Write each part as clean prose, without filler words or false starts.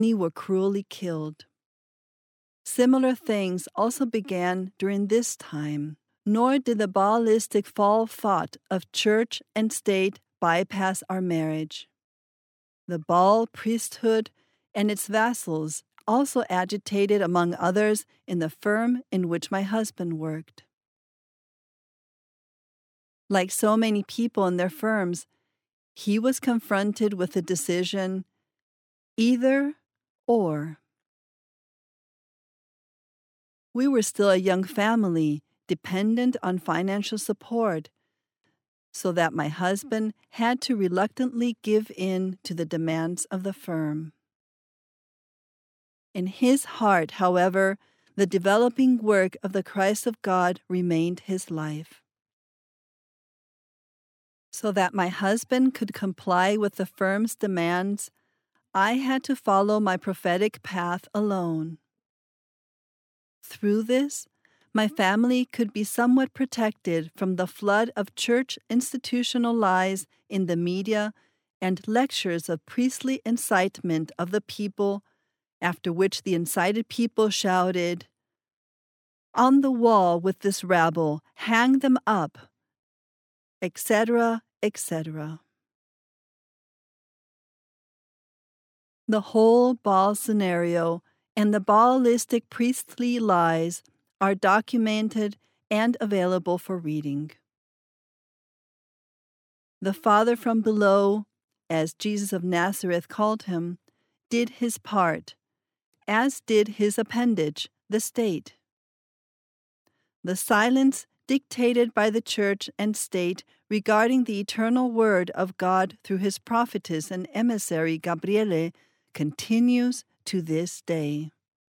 Many were cruelly killed. Similar things also began during this time, nor did the Baalistic fall thought of church and state bypass our marriage. The Baal priesthood and its vassals also agitated, among others, in the firm in which my husband worked. Like so many people in their firms, he was confronted with the decision, either or. We were still a young family, dependent on financial support, so that my husband had to reluctantly give in to the demands of the firm. In his heart, however, the developing work of the Christ of God remained his life. So that my husband could comply with the firm's demands, I had to follow my prophetic path alone. Through this, my family could be somewhat protected from the flood of church institutional lies in the media and lectures of priestly incitement of the people, after which the incited people shouted, "On the wall with this rabble, hang them up," etc., etc. The whole Baal scenario and the Baalistic priestly lies are documented and available for reading. The Father from below, as Jesus of Nazareth called him, did his part, as did his appendage, the state. The silence dictated by the church and state regarding the eternal word of God through his prophetess and emissary Gabriele continues to this day.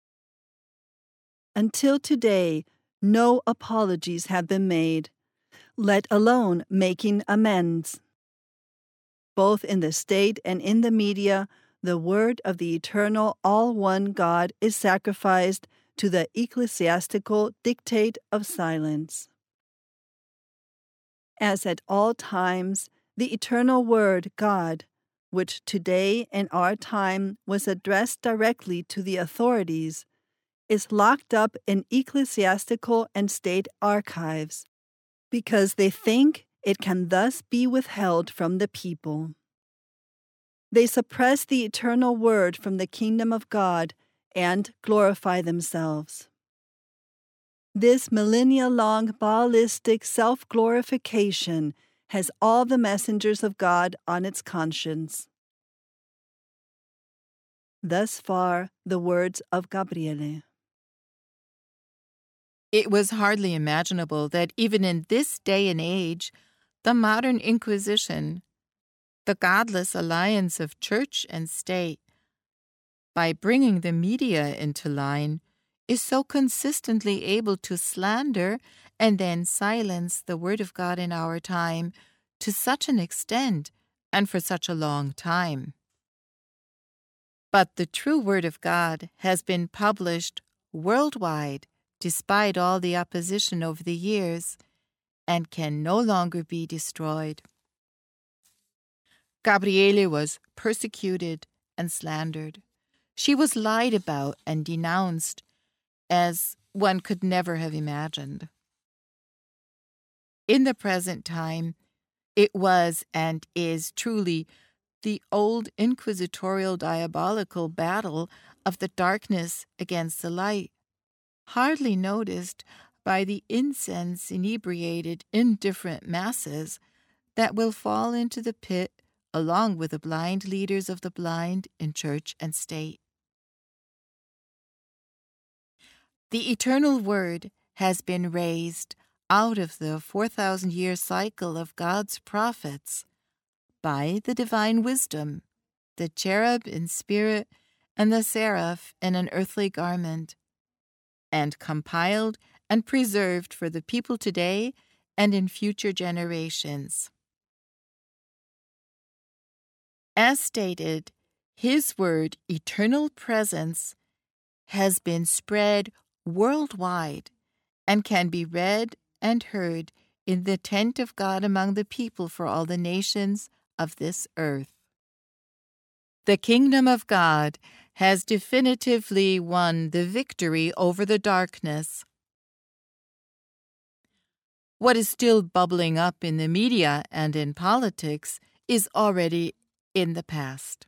Until today, no apologies have been made, let alone making amends. Both in the state and in the media, the word of the eternal all-one God is sacrificed to the ecclesiastical dictate of silence. As at all times, the eternal word, God, which today in our time was addressed directly to the authorities, is locked up in ecclesiastical and state archives, because they think it can thus be withheld from the people. They suppress the eternal word from the kingdom of God and glorify themselves. This millennia-long Baalistic self-glorification has all the messengers of God on its conscience. Thus far, the words of Gabriele. It was hardly imaginable that even in this day and age, the modern Inquisition, the godless alliance of church and state, by bringing the media into line, is so consistently able to slander and then silence the Word of God in our time to such an extent and for such a long time. But the true Word of God has been published worldwide despite all the opposition over the years and can no longer be destroyed. Gabriele was persecuted and slandered. She was lied about and denounced as one could never have imagined. In the present time, it was and is truly the old inquisitorial diabolical battle of the darkness against the light, hardly noticed by the incense-inebriated, indifferent masses that will fall into the pit along with the blind leaders of the blind in church and state. The eternal word has been raised out of the 4,000-year cycle of God's prophets by the divine wisdom, the cherub in spirit and the seraph in an earthly garment, and compiled and preserved for the people today and in future generations. As stated, His word, eternal presence, has been spread worldwide and can be read and heard in the tent of God among the people for all the nations of this earth. The kingdom of God has definitively won the victory over the darkness. What is still bubbling up in the media and in politics is already in the past.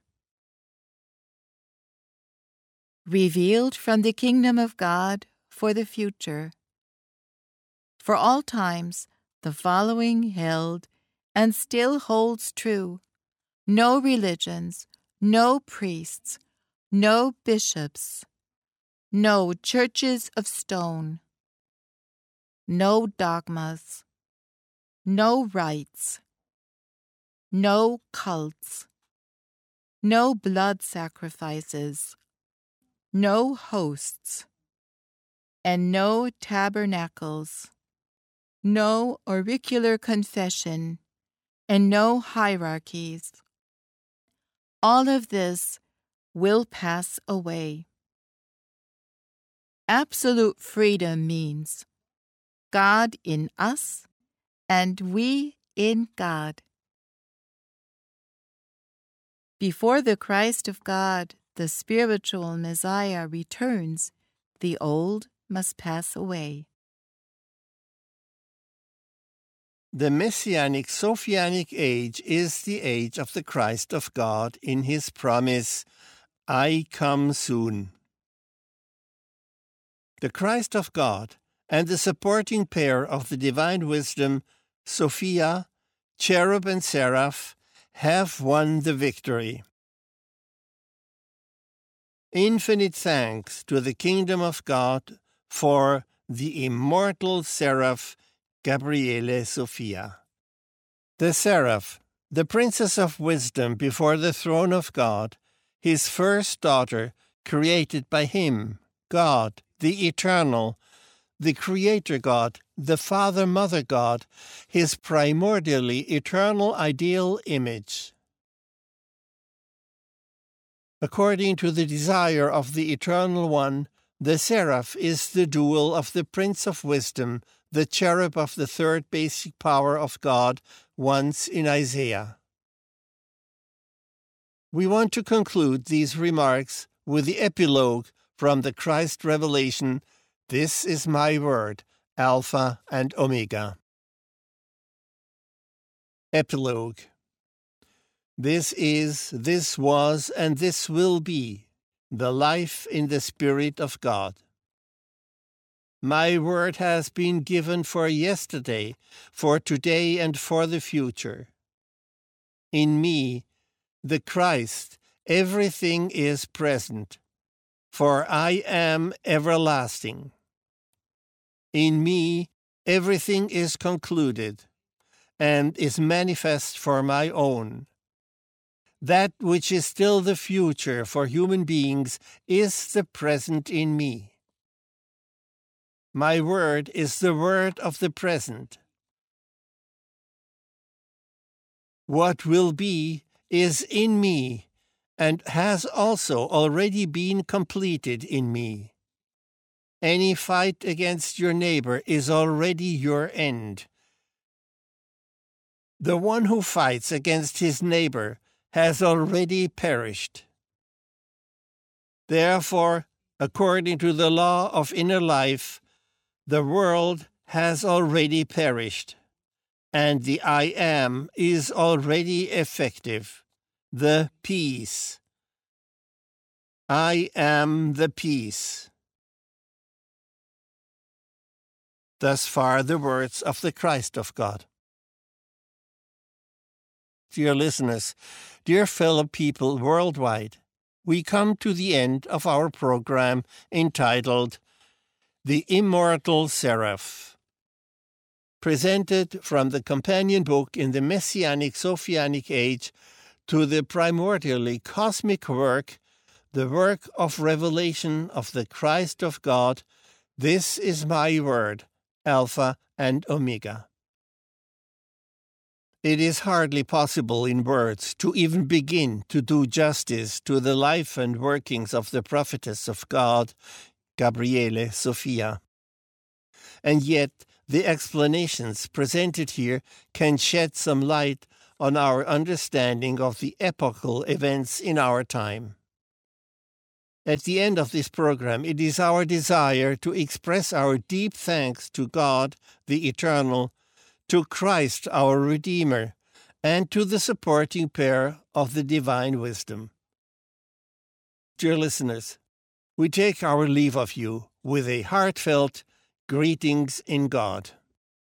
Revealed from the kingdom of God for the future. For all times, the following held and still holds true: no religions, no priests, no bishops, no churches of stone, no dogmas, no rites, no cults, no blood sacrifices, no hosts, and no tabernacles, no auricular confession, and no hierarchies. All of this will pass away. Absolute freedom means God in us and we in God. Before the Christ of God, the spiritual Messiah, returns, the old must pass away. The Messianic Sophianic age is the age of the Christ of God in his promise, I come soon. The Christ of God and the supporting pair of the divine wisdom, Sophia, cherub and seraph, have won the victory. Infinite thanks to the kingdom of God for the immortal seraph Gabriele Sophia. The seraph, the princess of wisdom before the throne of God, his first daughter, created by him, God, the eternal, the Creator God, the Father-Mother God, his primordially eternal ideal image. According to the desire of the Eternal One, the seraph is the dual of the Prince of Wisdom, the cherub of the third basic power of God, once in Isaiah. We want to conclude these remarks with the epilogue from the Christ revelation, This is my word, Alpha and Omega. Epilogue. This is, this was, and this will be the life in the Spirit of God. My word has been given for yesterday, for today, and for the future. In me, the Christ, everything is present, for I am everlasting. In me, everything is concluded, and is manifest for my own. That which is still the future for human beings is the present in me. My word is the word of the present. What will be is in me, and has also already been completed in me. Any fight against your neighbor is already your end. The one who fights against his neighbor has already perished. Therefore, according to the law of inner life, the world has already perished, and the I am is already effective, the peace. I am the peace. Thus far the words of the Christ of God. Dear listeners, dear fellow people worldwide, we come to the end of our program entitled The Immortal Seraph, presented from the companion book in the Messianic Sophianic age to the primordially cosmic work, the work of revelation of the Christ of God. This is my word, Alpha and Omega. It is hardly possible in words to even begin to do justice to the life and workings of the prophetess of God, Gabriele Sophia. And yet, the explanations presented here can shed some light on our understanding of the epochal events in our time. At the end of this program, it is our desire to express our deep thanks to God, the Eternal, to Christ, our Redeemer, and to the supporting pair of the Divine Wisdom. Dear listeners, we take our leave of you with a heartfelt greetings in God.